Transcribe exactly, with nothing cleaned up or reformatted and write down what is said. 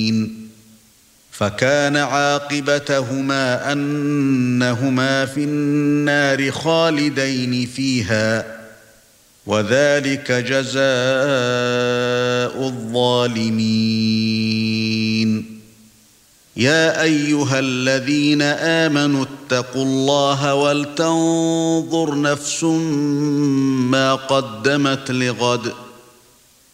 فكان عاقبتهما أنهما في النار خالدين فيها وذلك جزاء الظالمين. يا أيها الذين آمنوا اتقوا الله ولتنظر نفس ما قدمت لغد